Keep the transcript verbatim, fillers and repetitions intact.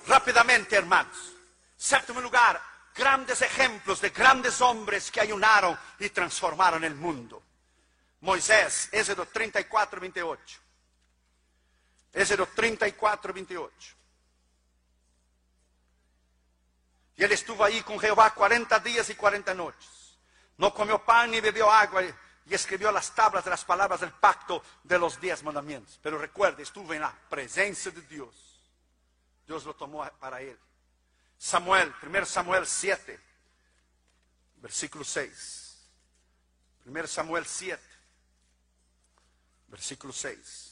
Rápidamente, hermanos. Séptimo lugar, grandes ejemplos de grandes hombres que ayunaron y transformaron el mundo. Moisés, Éxodo treinta y cuatro, veintiocho. Éxodo treinta y cuatro, veintiocho. Y él estuvo ahí con Jehová cuarenta días y cuarenta noches. No comió pan ni bebió agua y escribió las tablas de las palabras del pacto de los diez mandamientos. Pero recuerde, estuvo en la presencia de Dios. Dios lo tomó para él. Samuel, primero Samuel siete, versículo seis. primero Samuel siete, versículo seis.